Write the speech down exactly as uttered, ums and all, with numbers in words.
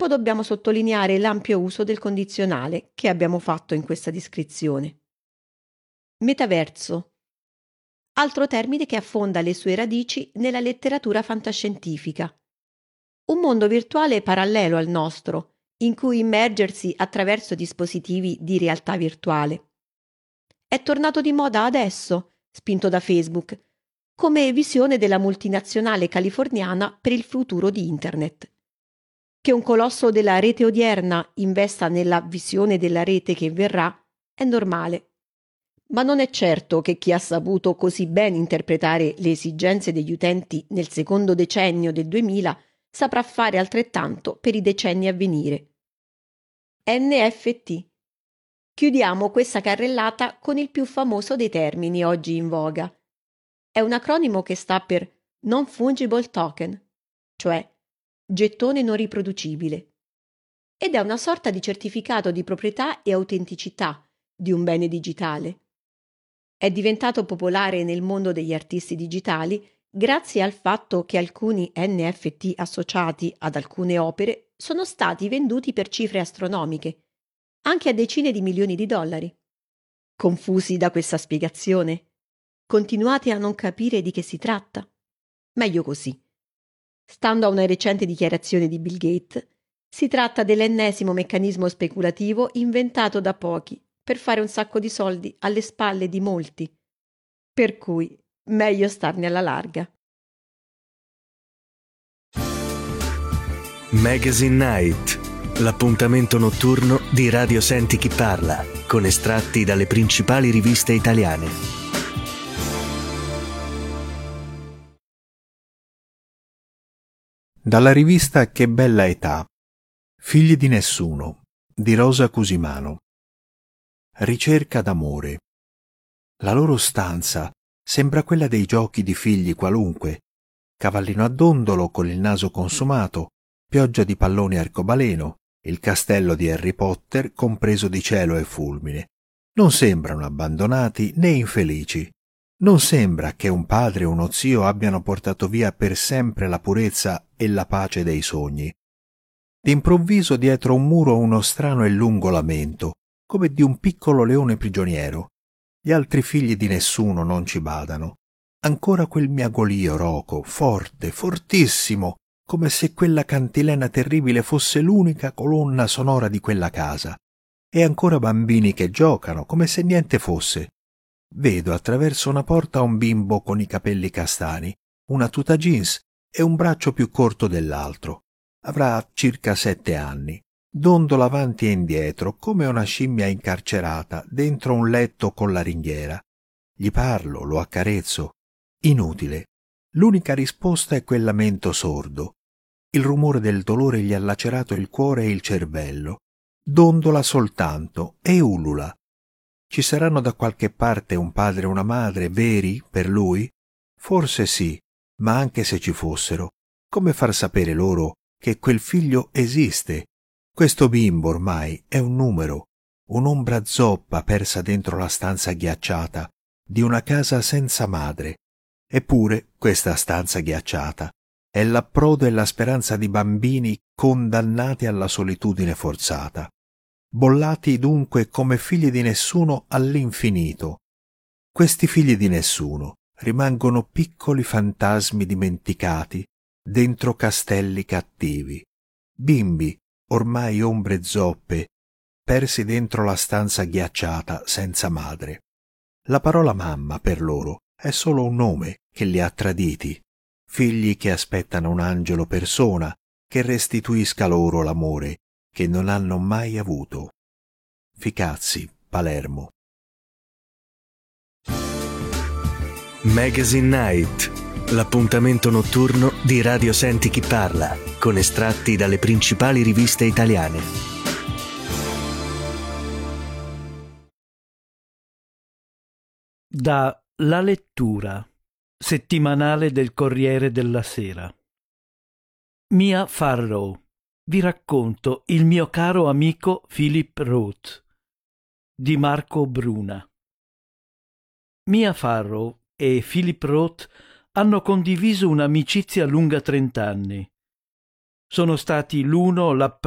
primo dobbiamo sottolineare l'ampio uso del condizionale che abbiamo fatto in questa descrizione. Metaverso. Altro termine che affonda le sue radici nella letteratura fantascientifica. Un mondo virtuale parallelo al nostro, in cui immergersi attraverso dispositivi di realtà virtuale. È tornato di moda adesso, spinto da Facebook, come visione della multinazionale californiana per il futuro di Internet. Che un colosso della rete odierna investa nella visione della rete che verrà è normale. Ma non è certo che chi ha saputo così ben interpretare le esigenze degli utenti nel secondo decennio del duemila saprà fare altrettanto per i decenni a venire. N F T. Chiudiamo questa carrellata con il più famoso dei termini oggi in voga. È un acronimo che sta per Non Fungible Token, cioè gettone non riproducibile, ed è una sorta di certificato di proprietà e autenticità di un bene digitale. È diventato popolare nel mondo degli artisti digitali grazie al fatto che alcuni N F T associati ad alcune opere sono stati venduti per cifre astronomiche, anche a decine di milioni di dollari. Confusi da questa spiegazione? Continuate a non capire di che si tratta? Meglio così. Stando a una recente dichiarazione di Bill Gates, si tratta dell'ennesimo meccanismo speculativo inventato da pochi per fare un sacco di soldi alle spalle di molti. Per cui, meglio starne alla larga. Magazine Night, l'appuntamento notturno di Radio Senti Chi Parla, con estratti dalle principali riviste italiane. Dalla rivista Che bella età, Figli di nessuno, di Rosa Cusimano. Ricerca d'amore. La loro stanza sembra quella dei giochi di figli qualunque. Cavallino a dondolo con il naso consumato, pioggia di palloni arcobaleno, il castello di Harry Potter compreso di cielo e fulmine. Non sembrano abbandonati né infelici. Non sembra che un padre o uno zio abbiano portato via per sempre la purezza e la pace dei sogni. D'improvviso dietro un muro uno strano e lungo lamento, come di un piccolo leone prigioniero. Gli altri figli di nessuno non ci badano. Ancora quel miagolio roco, forte, fortissimo, come se quella cantilena terribile fosse l'unica colonna sonora di quella casa. E ancora bambini che giocano, come se niente fosse. Vedo attraverso una porta un bimbo con i capelli castani, una tuta jeans e un braccio più corto dell'altro. Avrà circa sette anni. Dondola avanti e indietro come una scimmia incarcerata dentro un letto con la ringhiera. Gli parlo, lo accarezzo. Inutile. L'unica risposta è quel lamento sordo. Il rumore del dolore gli ha lacerato il cuore e il cervello. Dondola soltanto e ulula. Ci saranno da qualche parte un padre e una madre veri per lui? Forse sì, ma anche se ci fossero, come far sapere loro che quel figlio esiste? Questo bimbo ormai è un numero, un'ombra zoppa persa dentro la stanza ghiacciata di una casa senza madre. Eppure questa stanza ghiacciata è l'approdo e la speranza di bambini condannati alla solitudine forzata, bollati dunque come figli di nessuno all'infinito. Questi figli di nessuno rimangono piccoli fantasmi dimenticati dentro castelli cattivi, bimbi ormai ombre zoppe, persi dentro la stanza ghiacciata senza madre. La parola mamma per loro è solo un nome che li ha traditi, figli che aspettano un angelo persona che restituisca loro l'amore che non hanno mai avuto. Ficazzi, Palermo. Magazine Night, l'appuntamento notturno di Radio Senti Chi Parla, con estratti dalle principali riviste italiane. Da La Lettura, settimanale del Corriere della Sera. Mia Farrow. Vi racconto Il mio caro amico Philip Roth di Marco Bruna. Mia Farrow e Philip Roth hanno condiviso un'amicizia lunga trent'anni. Sono stati l'uno la